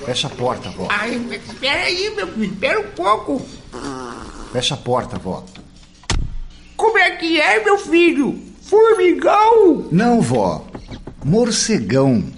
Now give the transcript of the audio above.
Fecha a porta, vó. Ai, espera aí, meu filho, espera um pouco. Fecha a porta, vó. Como é que é, meu filho? Formigão? Não, vó. Morcegão.